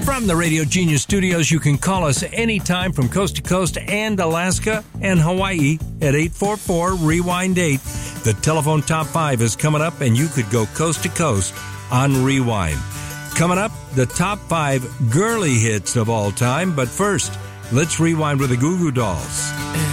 From the Radio Genius Studios, you can call us anytime from coast to coast and Alaska and Hawaii at 844-REWIND-8. The telephone top 5 is coming up, and you could go coast to coast on Rewind. Coming up, the top 5 girly hits of all time. But first, let's rewind with the Goo Goo Dolls.